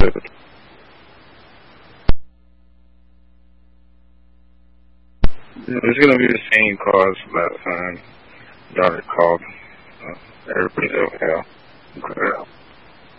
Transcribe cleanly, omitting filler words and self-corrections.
It's going to be the same cause last time. Daughter called. Everybody's okay.